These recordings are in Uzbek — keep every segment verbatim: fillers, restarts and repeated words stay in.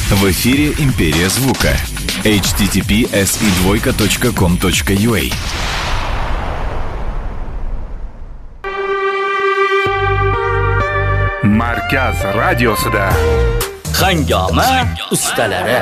В эфире «Империя звука». эйч ти ти пи эс и двойка точка ком точка ю а. Markaz radiosida Hangoma ustalari.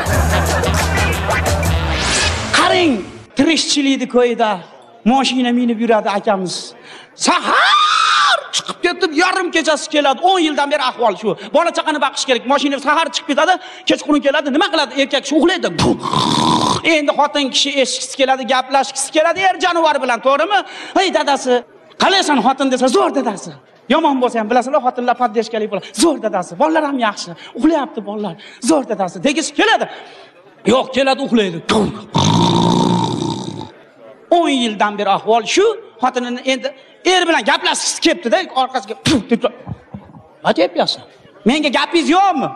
Qarang, tirikchilikni ko'yda mashina minib yuradi akamiz. Sahar chiqib ketib, yarim kechasi keladi. o'n yildan beri ahvol shu. Bola chaqani baqish kerak. Mashina sahar chiqib ketadi, kechqurun keladi. Nima qiladi? Erkak shu uxlaydi. Endi xotin kishi eshitgisi keladi, gaplashgisi keladi er jonivor bilan, to'g'rimi? Ey dadasi, qalaysan xotin desa, zo'r dadasi. Yomon bo'lsa ham bilasizlar, xotinlar poddeshkalik bo'ladi. Zo'r dadasi, bolalar ham yaxshi. Uxlayapti bolalar. Zo'r dadasi. Degisi keladi. Yo'q, keladi uxlaydi. o'n yildan beri ahvol shu. Xotinini endi er bilan gaplashgisi kelibdi-da, orqasiga deb. Nima deyapsan? Menga gapingiz yo'qmi?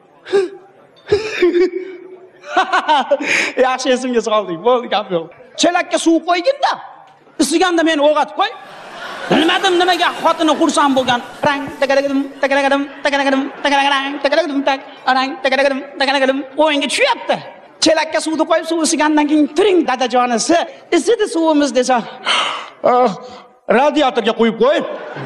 Yaxshi esimga solding. Bo'ldi, gap yo'q. Chelakka suv qo'ygin-da. Isiganda meni o'g'atib qo'y. Bilmadim nimaga xotini xursand bo'lgan. Rang tagalagadim, tagalagadim, tagalagadim, tagalagadim, tagalagadim, tagalagadim, tagalagadim, tagalagadim. O'yinga tushyapti. Chelakka suvni qo'yib, suv isigandan keyin turing dadajonisi. Isidi suvimiz desa, radiatorga qo'yib qo'y.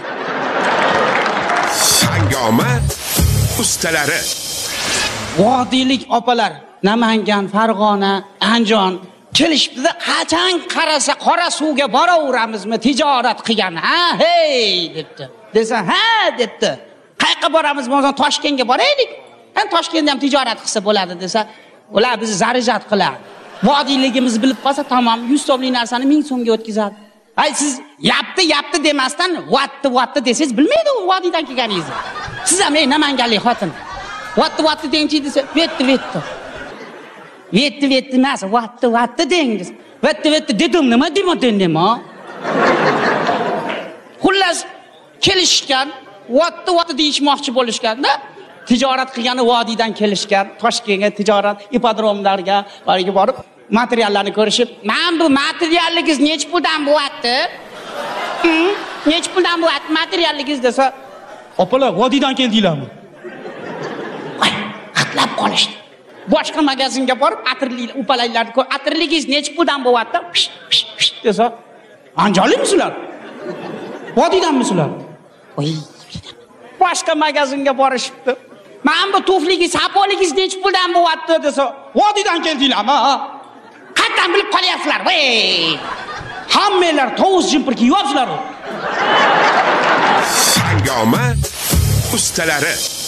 Hangoma ustalari. Vodiylik opalar, Namangan, Farg'ona, Andijon kelishibdi-da, qachon qarasa qora suvga boraveramizmi tijorat qilgan, ha, hey debdi. Desa, ha debdi. Qayerga boramiz? Bo'lsa Toshkentga boraylik. Men Toshkentda ham tijorat qilsa bo'ladi desa, ular bizni zarijat qiladi. Vodiyligimizni bilib qolsa, tamom, yuz so'mlik narsani ming so'mga o'tkazadi. Ay siz yapti, yapti demasdan, vatdi, vatdi desangiz bilmaydi u vodiydan kelganingizni. Siz ham ey Namanganlik xotin. Vatdi, vatdi dengchi desa, vetdi, vetdi. Vetdi, vetdi emas, vatdi, vatdi dengiz. Vetdi, vetdi dedim, nima demoqdan nima? Xullas, kelishgan, vatdi, vatdi deyishmoqchi bo'lishgan-da. Tijorat qilgani vodiydan kelishgan, Toshkentga tijorat ipodromlarga bariga borib, materiallarni ko'rishib, "Men bu materialligingiz nech puldan bo'lyapti? Hmm, nech puldan bo'lyapti materialligingiz?" desa, "Opalar, vodiydan keldinglarmi?" Ay, qatlab qolishdi. Boshqa magazinga borib, atirli upalaylarni ko'rib, "Atirligingiz nech puldan bo'lyapti?" desa, "Andijonlikmisizlar? Vodiydanmisizlar?" Oy, boshqa magazinga borishibdi. "Men bu tufligingiz, sapoligingiz nech puldan bo'lyapti?" desa, "Vodiydan keldinglarmi? Qayerdan bilib qolyapsizlar? Voy! Hammanglar tovus jimpir kiyibsizlar." Hangoma ustalari.